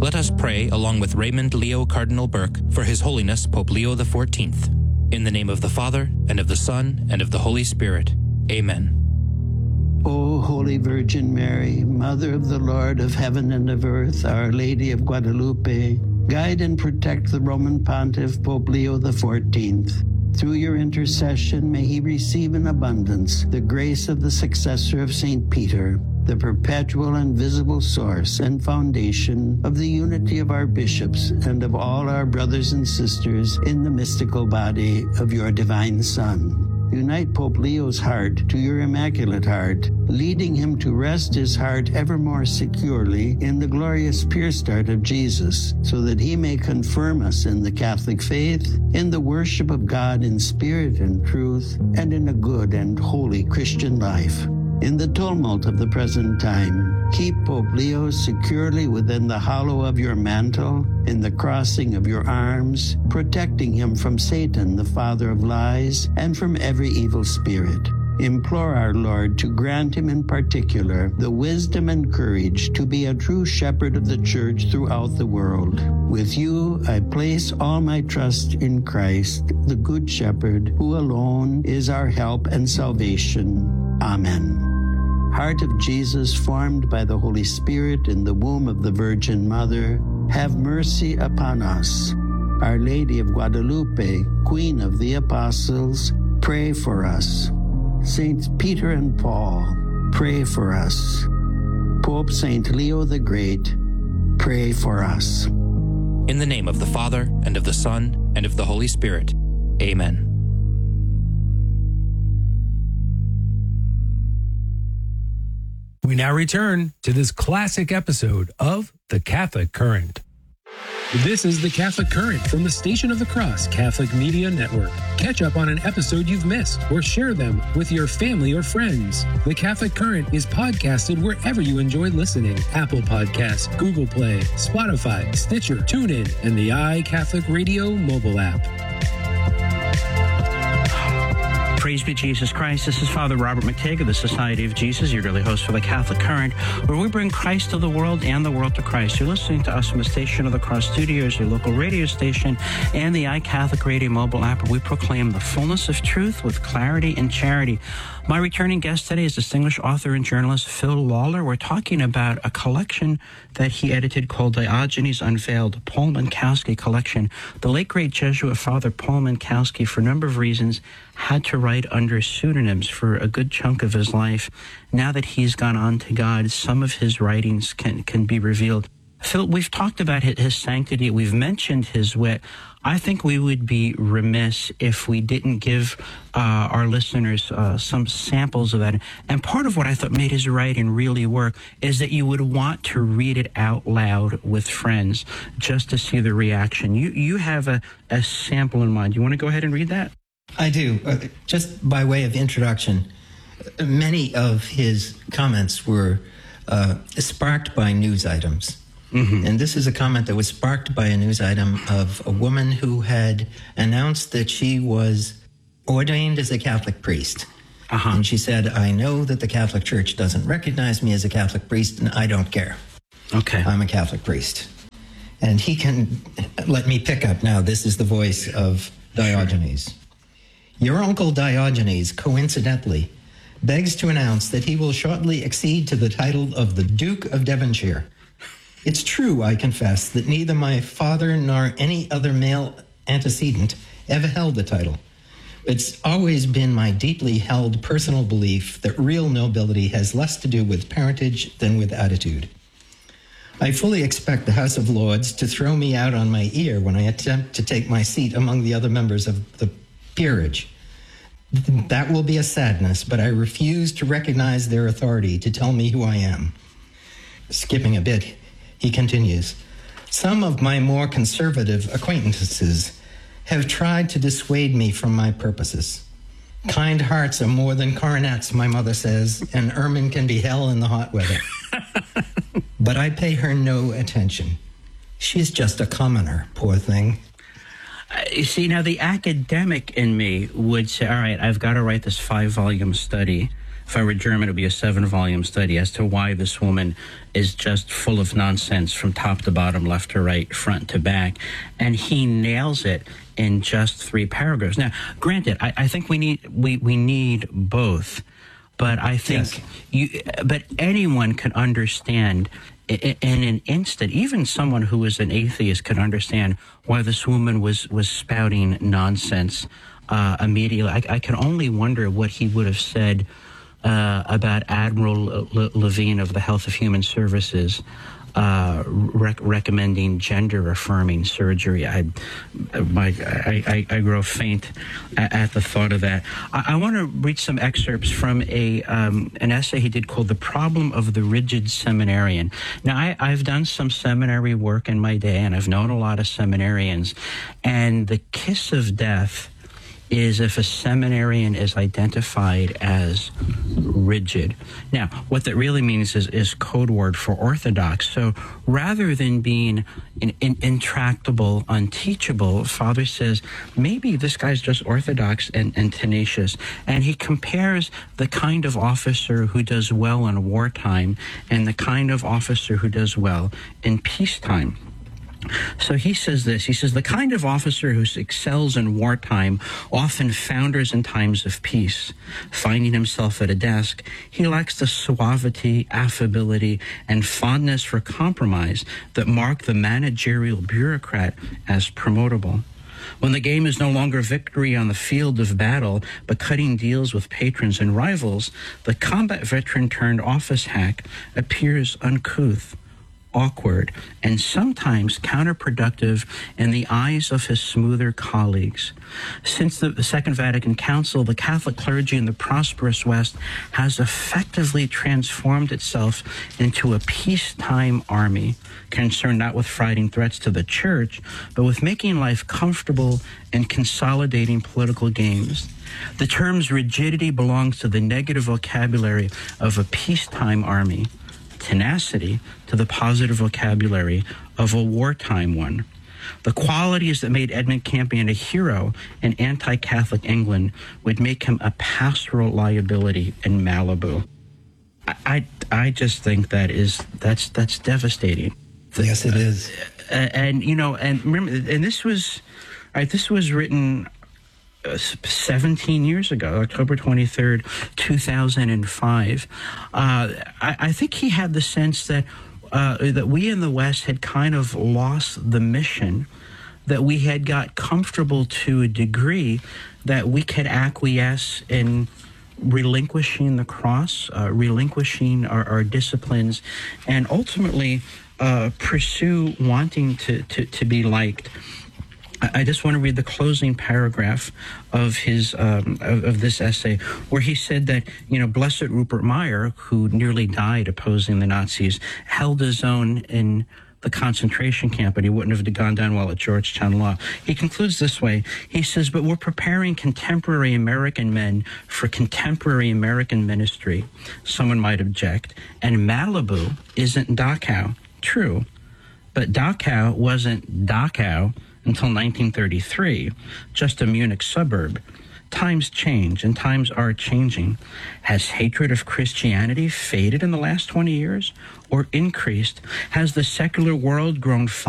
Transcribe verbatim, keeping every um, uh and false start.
Let us pray along with Raymond Leo Cardinal Burke for His Holiness Pope Leo the fourteenth. In the name of the Father, and of the Son, and of the Holy Spirit. Amen. O Holy Virgin Mary, Mother of the Lord of heaven and of earth, Our Lady of Guadalupe, guide and protect the Roman Pontiff Pope Leo the fourteenth. Through your intercession, may he receive in abundance the grace of the successor of Saint Peter, the perpetual and visible source and foundation of the unity of our bishops and of all our brothers and sisters in the mystical body of your divine Son. Unite Pope Leo's heart to your Immaculate Heart, leading him to rest his heart ever more securely in the glorious pierced heart of Jesus, so that he may confirm us in the Catholic faith, in the worship of God in spirit and truth, and in a good and holy Christian life. In the tumult of the present time, keep Pope Leo securely within the hollow of your mantle, in the crossing of your arms, protecting him from Satan, the father of lies, and from every evil spirit. Implore our Lord to grant him in particular the wisdom and courage to be a true shepherd of the Church throughout the world. With you, I place all my trust in Christ, the Good Shepherd, who alone is our help and salvation. Amen. Heart of Jesus, formed by the Holy Spirit in the womb of the Virgin Mother, have mercy upon us. Our Lady of Guadalupe, Queen of the Apostles, pray for us. Saints Peter and Paul, pray for us. Pope Saint Leo the Great, pray for us. In the name of the Father, and of the Son, and of the Holy Spirit. Amen. We now return to this classic episode of The Catholic Current. This is The Catholic Current from the Station of the Cross Catholic Media Network. Catch up on an episode you've missed or share them with your family or friends. The Catholic Current is podcasted wherever you enjoy listening. Apple Podcasts, Google Play, Spotify, Stitcher, TuneIn, and the iCatholic Radio mobile app. Praise be Jesus Christ. This is Father Robert McTague of the Society of Jesus, your daily host for the Catholic Current, where we bring Christ to the world and the world to Christ. You're listening to us from the Station of the Cross Studios, your local radio station, and the iCatholic Radio mobile app, where we proclaim the fullness of truth with clarity and charity. My returning guest today is distinguished author and journalist Phil Lawler. We're talking about a collection that he edited called Diogenes Unveiled, Paul Minkowski Collection. The late great Jesuit Father Paul Minkowski, for a number of reasons, had to write under pseudonyms for a good chunk of his life. Now that he's gone on to God, some of his writings can, can be revealed. Phil, we've talked about his sanctity. We've mentioned his wit. I think we would be remiss if we didn't give uh, our listeners uh, some samples of that. And part of what I thought made his writing really work is that you would want to read it out loud with friends just to see the reaction. You you have a, a sample in mind. You want to go ahead and read that? I do. Uh, just by way of introduction, many of his comments were uh, sparked by news items. Mm-hmm. And this is a comment that was sparked by a news item of a woman who had announced that she was ordained as a Catholic priest. Uh-huh. And she said, I know that the Catholic Church doesn't recognize me as a Catholic priest, and I don't care. Okay. I'm a Catholic priest. And he can, let me pick up now, this is the voice of Diogenes. Sure. Your uncle Diogenes, coincidentally, begs to announce that he will shortly accede to the title of the Duke of Devonshire. It's true, I confess, that neither my father nor any other male antecedent ever held the title. It's always been my deeply held personal belief that real nobility has less to do with parentage than with attitude. I fully expect the House of Lords to throw me out on my ear when I attempt to take my seat among the other members of the peerage. That will be a sadness, but I refuse to recognize their authority to tell me who I am. Skipping a bit, he continues, some of my more conservative acquaintances have tried to dissuade me from my purposes. Kind hearts are more than coronets, my mother says, and ermine can be hell in the hot weather. But I pay her no attention. She's just a commoner, poor thing. Uh, you see, now the academic in me would say, all right, I've got to write this five-volume study If I were German, it would be a seven-volume study as to why this woman is just full of nonsense from top to bottom, left to right, front to back. And he nails it in just three paragraphs. Now, granted, I, I think we need we, we need both. But I think yes. you, but anyone could understand in an instant, even someone who is an atheist could understand why this woman was, was spouting nonsense uh, immediately. I, I can only wonder what he would have said uh, about Admiral Le- Levine of the Health of Human Services uh, rec- recommending gender-affirming surgery. I, my, I, I, I grow faint at, at the thought of that. I, I want to read some excerpts from a um, an essay he did called "The Problem of the Rigid Seminarian." Now, I, I've done some seminary work in my day, and I've known a lot of seminarians, and the kiss of death is if a seminarian is identified as rigid. Now, what that really means is, is code word for orthodox. So rather than being in, in, intractable, unteachable, Father says, maybe this guy's just orthodox and, and tenacious. And he compares the kind of officer who does well in wartime and the kind of officer who does well in peacetime. So he says this, he says, the kind of officer who excels in wartime often founders in times of peace. Finding himself at a desk, he lacks the suavity, affability, and fondness for compromise that mark the managerial bureaucrat as promotable. When the game is no longer victory on the field of battle, but cutting deals with patrons and rivals, the combat veteran turned office hack appears uncouth, awkward, and sometimes counterproductive in the eyes of his smoother colleagues. Since the Second Vatican Council, the Catholic clergy in the prosperous West has effectively transformed itself into a peacetime army, concerned not with fighting threats to the church, but with making life comfortable and consolidating political gains. The term's rigidity belongs to the negative vocabulary of a peacetime army, tenacity to the positive vocabulary of a wartime one. The qualities that made Edmund Campion a hero in anti-Catholic England would make him a pastoral liability in Malibu. I, I, I just think that is that's that's devastating. Yes, it is. Uh, and you know, and remember, and this was, right, this was written Uh, seventeen years ago, October twenty-third, two thousand five. Uh, I, I think he had the sense that uh, that we in the West had kind of lost the mission, that we had got comfortable to a degree that we could acquiesce in relinquishing the cross, uh, relinquishing our, our disciplines, and ultimately uh, pursue wanting to, to, to be liked. I just want to read the closing paragraph of his um, of, of this essay, where he said that, you know, Blessed Rupert Meyer, who nearly died opposing the Nazis, held his own in the concentration camp, but he wouldn't have gone down well at Georgetown Law. He concludes this way. He says, but we're preparing contemporary American men for contemporary American ministry. Someone might object. And Malibu isn't Dachau. True. But Dachau wasn't Dachau until nineteen thirty-three, just a Munich suburb. Times change, and times are changing. Has hatred of Christianity faded in the last twenty years, or increased? Has the secular world grown